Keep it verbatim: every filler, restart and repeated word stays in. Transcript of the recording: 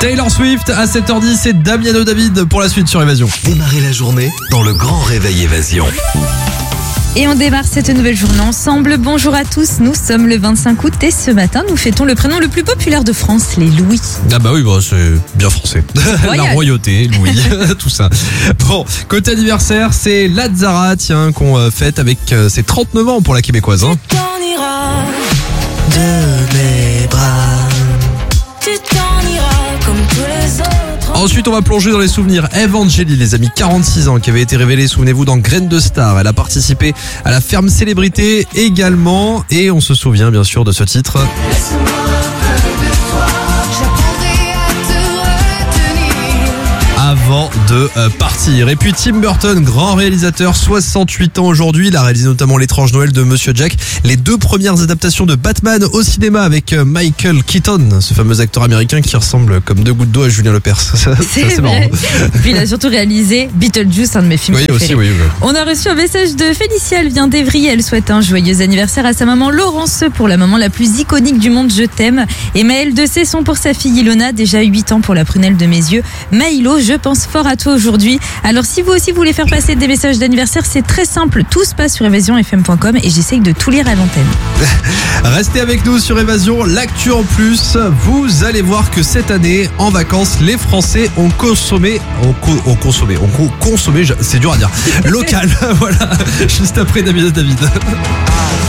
Taylor Swift à sept heures dix, c'est Damiano David pour la suite sur Évasion. Démarrez la journée dans le grand réveil Évasion. Et on démarre cette nouvelle journée ensemble. Bonjour à tous, nous sommes le vingt-cinq août et ce matin nous fêtons le prénom le plus populaire de France, les Louis. Ah bah oui, bah c'est bien français. La royauté, Louis, tout ça. Bon, côté anniversaire, c'est Lazara, tiens, qu'on fête avec ses trente-neuf ans pour la québécoise. Hein. Tu t'en iras de mes bras. Tu t'en iras comme tous les autres. Ensuite, on va plonger dans les souvenirs. Evangélie, les amis, quarante-six ans, qui avait été révélée, souvenez-vous, dans Graines de Star. Elle a participé à la Ferme Célébrité également. Et on se souvient, bien sûr, de ce titre. Avant de euh, partir. Et puis Tim Burton, grand réalisateur, soixante-huit ans aujourd'hui. Il a réalisé notamment L'étrange Noël de Monsieur Jack. Les deux premières adaptations de Batman au cinéma avec euh, Michael Keaton, ce fameux acteur américain qui ressemble comme deux gouttes d'eau à Julien Lepers. Ça, c'est assez marrant. Et puis il a surtout réalisé Beetlejuice, un de mes films oui, préférés. Aussi, oui, oui. On a reçu un message de Félicia, elle vient d'Evry. Elle souhaite un joyeux anniversaire à sa maman Laurence, pour la maman la plus iconique du monde, je t'aime. Et Maëlle de Cesson pour sa fille Ilona, déjà huit ans pour la prunelle de mes yeux. Maïlo, je pense fort à toi aujourd'hui. Alors si vous aussi voulez faire passer des messages d'anniversaire, c'est très simple. Tout se passe sur évasion f m point com et j'essaye de tout lire à l'antenne. Restez avec nous sur Évasion. L'actu en plus, vous allez voir que cette année, en vacances, les Français ont consommé, ont, co- ont consommé, ont co- consommé, c'est dur à dire, local. Voilà, juste après David David.